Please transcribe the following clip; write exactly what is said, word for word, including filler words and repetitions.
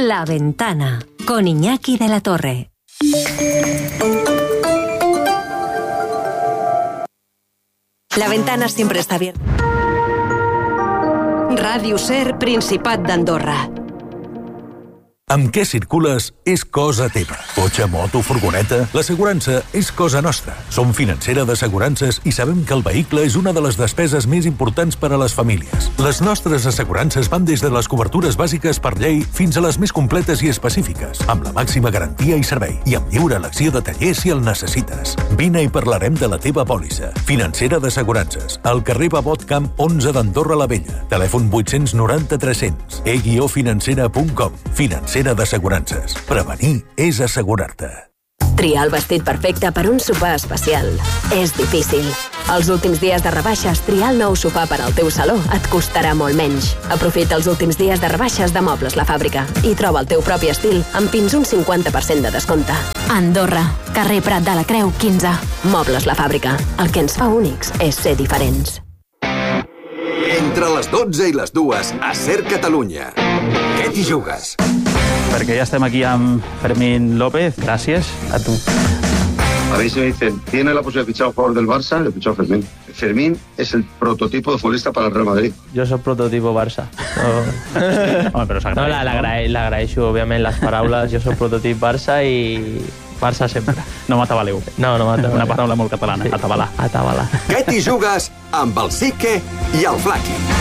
La Ventana, con Iñaki de la Torre. La Ventana siempre está abierta. Ràdio Ser, Principat d'Andorra. Amb què circules és cosa teva. Cotxe, moto, furgoneta... L'assegurança és cosa nostra. Som financera d'assegurances i sabem que el vehicle és una de les despeses més importants per a les famílies. Les nostres assegurances van des de les cobertures bàsiques per llei fins a les més completes i específiques, amb la màxima garantia i servei, i amb lliure elecció de taller si el necessites. Vine i parlarem de la teva pòlissa. Financera d'assegurances, al carrer Babot Camp onze d'Andorra la Vella. Telèfon vuit nou zero tres cents. e guió financera punt com. Financera d'assegurances. Prevenir és assegurar-te. Triar el vestit perfecte per un sopar especial és difícil. Els últims dies de rebaixes, triar el nou sofà per al teu saló et costarà molt menys. Aprofita els últims dies de rebaixes de Mobles La Fàbrica i troba el teu propi estil amb fins un cinquanta per cent de descompte. Andorra, carrer Prat de la Creu, quinze. Mobles La Fàbrica. El que ens fa únics és ser diferents. Entre les dotze i les dues, a Ser Catalunya. Què t'hi jugues? Perquè ja estem aquí amb Fermín López. Gràcies a tu. A mí se me dicen, ¿tiene la posibilidad de fichar a un jugador del Barça? Le fichó a Fermín. Fermín es el prototipo de futbolista para el Real Madrid. Jo soc prototipo Barça. No. Home, però s'agraeix. No, l'agraeixo, òbviament, les paraules. Jo soc prototip Barça i Barça sempre. No m'atabaleu. No, no m'atabaleu. Una paraula molt catalana, sí. atabalar. Atabalar. Què t'hi jugues amb el Sique i el Flaqui?